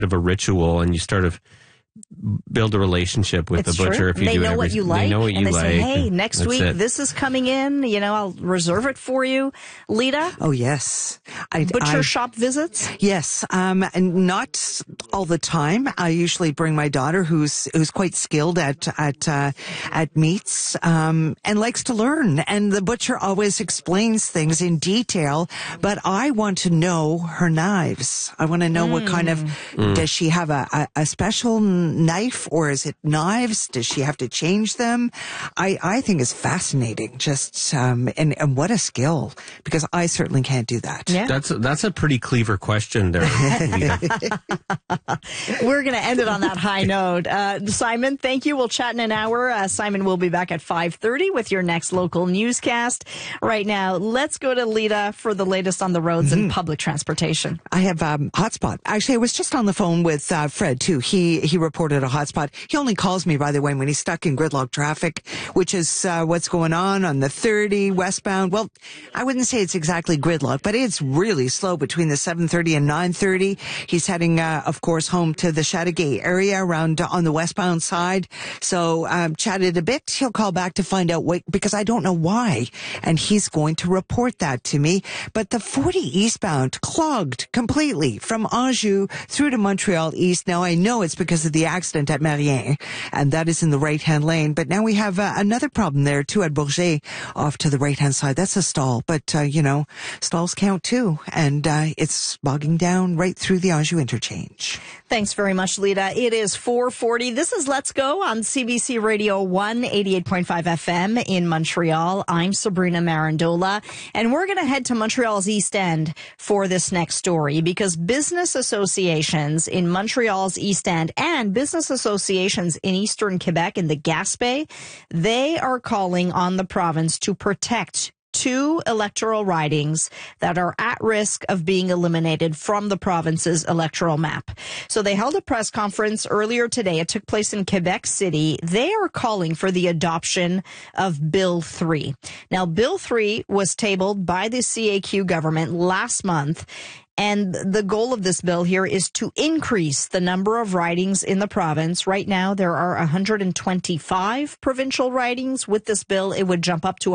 of a ritual, and you sort of build a relationship with the butcher. True. If you they do know what you like. They know what you they like. Say, hey, next week this is coming in. I'll reserve it for you. Lita? Oh, yes. Butcher shop visits? Yes. And not all the time. I usually bring my daughter who's quite skilled at meats, and likes to learn. And the butcher always explains things in detail, but I want to know her knives. I want to know what kind of, does she have a special knife, or is it knives? Does she have to change them? I think it's fascinating. Just and what a skill, because I certainly can't do that. Yeah. That's a pretty clever question there. We're going to end it on that high note. Simon, thank you. We'll chat in an hour. Simon will be back at 5:30 with your next local newscast. Right now, let's go to Lita for the latest on the roads and public transportation. I have hotspot. Actually, I was just on the phone with Fred too. He reported a hotspot. He only calls me, by the way, when he's stuck in gridlock traffic, which is what's going on the 30 westbound. Well, I wouldn't say it's exactly gridlock, but it's really slow between the 7:30 and 9:30. He's heading, of course, home to the Chateauguay area around on the westbound side. So chatted a bit. He'll call back to find out what, because I don't know why, and he's going to report that to me. But the 40 eastbound clogged completely from Anjou through to Montreal East. Now I know it's because of the accident at Marien, and that is in the right-hand lane. But now we have another problem there too at Bourget, off to the right-hand side. That's a stall, but stalls count too, and it's bogging down right through the Anjou interchange. Thanks very much, Lita. It is 4:40. This is Let's Go on CBC Radio 188.5 FM in Montreal. I'm Sabrina Marandola, and we're going to head to Montreal's East End for this next story, because business associations in Montreal's East End and business associations in Eastern Quebec in the Gaspé, they are calling on the province to protect 2 electoral ridings that are at risk of being eliminated from the province's electoral map. So they held a press conference earlier today. It took place in Quebec City. They are calling for the adoption of Bill 3. Now, Bill 3 was tabled by the CAQ government last month. And the goal of this bill here is to increase the number of ridings in the province. Right now, there are 125 provincial ridings. With this bill, it would jump up to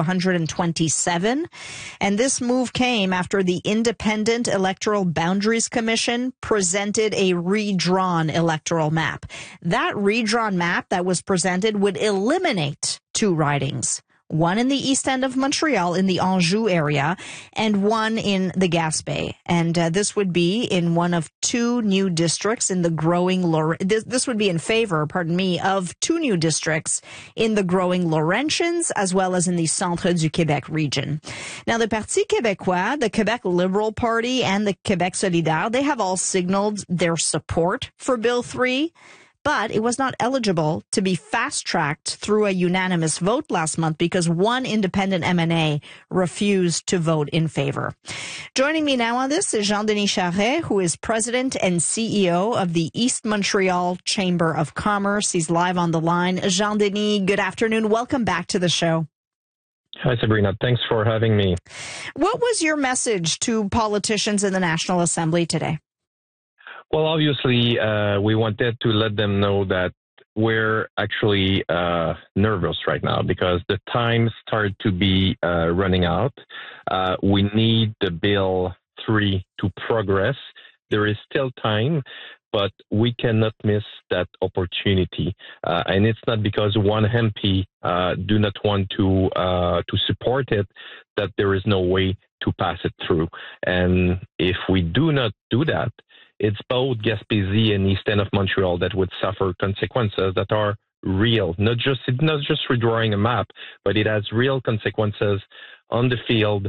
127. And this move came after the Independent Electoral Boundaries Commission presented a redrawn electoral map. That redrawn map that was presented would eliminate 2 ridings. One in the east end of Montreal in the Anjou area, and one in the Gaspé. And this would be in one of 2 new districts in the growing this would be in favor, of 2 new districts in the growing Laurentians, as well as in the Centre du Québec region. Now, the Parti Québécois, the Quebec Liberal Party, and the Québec Solidaire, they have all signaled their support for Bill 3. But it was not eligible to be fast-tracked through a unanimous vote last month because one independent MNA refused to vote in favor. Joining me now on this is Jean-Denis Charret, who is president and CEO of the East Montreal Chamber of Commerce. He's live on the line. Jean-Denis, good afternoon. Welcome back to the show. Hi, Sabrina. Thanks for having me. What was your message to politicians in the National Assembly today? Well, obviously, we wanted to let them know that we're actually nervous right now because the time started to be running out. We need the Bill 3 to progress. There is still time, but we cannot miss that opportunity. And it's not because one MP do not want to support it that there is no way to pass it through. And if we do not do that, it's both Gaspésie and East End of Montreal that would suffer consequences that are real, not just redrawing a map, but it has real consequences on the field.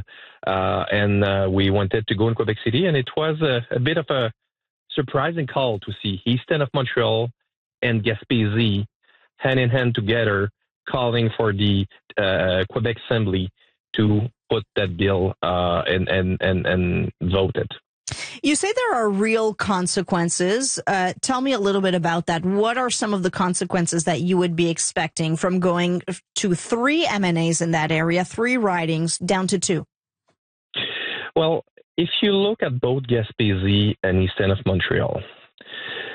And we wanted to go in Quebec City, and it was a bit of a surprising call to see East End of Montreal and Gaspésie hand in hand together, calling for the Quebec Assembly to put that bill and vote it. You say there are real consequences. Tell me a little bit about that. What are some of the consequences that you would be expecting from going to 3 MNAs in that area, 3 ridings, down to 2? Well, if you look at both Gaspésie and East End of Montreal,